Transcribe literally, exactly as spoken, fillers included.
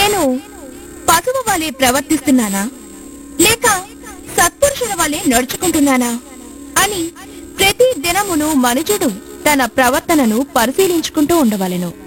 నేను పశువు వలె ప్రవర్తిస్తున్నానా లేక సత్పురుషుల వలె నడుచుకుంటున్నానా అని ప్రతి దినమును మనుజుడు తన ప్రవర్తనను పరిశీలించుకుంటూ ఉండవలెను.